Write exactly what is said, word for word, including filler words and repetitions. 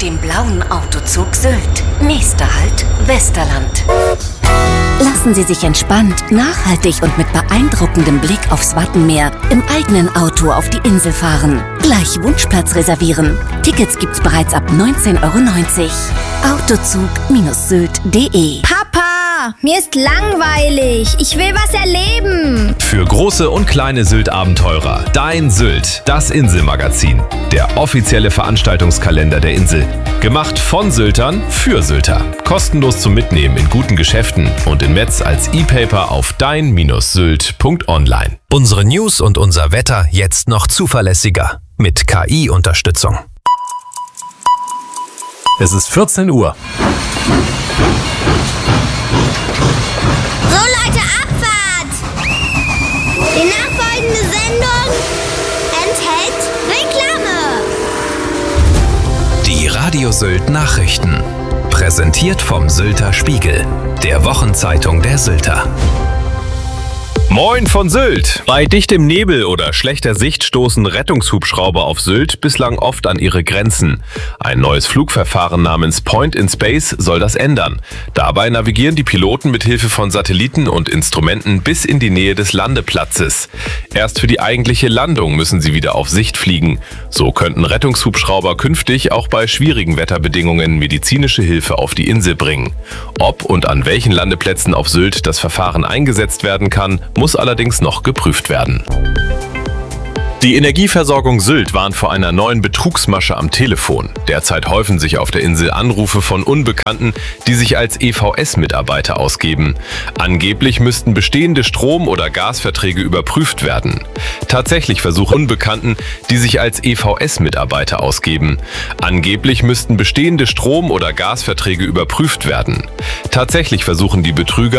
dem blauen Autozug Sylt. Nächster Halt, Westerland. Lassen Sie sich entspannt, nachhaltig und mit beeindruckendem Blick aufs Wattenmeer im eigenen Auto auf die Insel fahren. Gleich Wunschplatz reservieren. Tickets gibt's bereits ab neunzehn Euro neunzig. Autozug Sylt punkt de. Papa, mir ist langweilig. Ich will was erleben. Für große und kleine Sylt-Abenteurer. Dein Sylt, das Inselmagazin. Der offizielle Veranstaltungskalender der Insel. Gemacht von Syltern für Sylter. Kostenlos zum Mitnehmen in guten Geschäften und in Metz als E-Paper auf dein Sylt punkt online. Unsere News und unser Wetter jetzt noch zuverlässiger. Mit K I-Unterstützung. Es ist vierzehn Uhr. So Leute, Abfahrt! Die nachfolgende Sendung enthält Reklame. Die Radio Sylt Nachrichten. Präsentiert vom Sylter Spiegel, der Wochenzeitung der Sylter. Moin von Sylt! Bei dichtem Nebel oder schlechter Sicht stoßen Rettungshubschrauber auf Sylt bislang oft an ihre Grenzen. Ein neues Flugverfahren namens Point in Space soll das ändern. Dabei navigieren die Piloten mit Hilfe von Satelliten und Instrumenten bis in die Nähe des Landeplatzes. Erst für die eigentliche Landung müssen sie wieder auf Sicht fliegen. So könnten Rettungshubschrauber künftig auch bei schwierigen Wetterbedingungen medizinische Hilfe auf die Insel bringen. Ob und an welchen Landeplätzen auf Sylt das Verfahren eingesetzt werden kann, muss allerdings noch geprüft werden. Die Energieversorgung Sylt warnt vor einer neuen Betrugsmasche am Telefon. Derzeit häufen sich auf der Insel Anrufe von Unbekannten, die sich als E V S-Mitarbeiter ausgeben. Angeblich müssten bestehende Strom- oder Gasverträge überprüft werden. Tatsächlich versuchen Unbekannten, die sich als E V S-Mitarbeiter ausgeben. Angeblich müssten bestehende Strom- oder Gasverträge überprüft werden. Tatsächlich versuchen die Betrüger,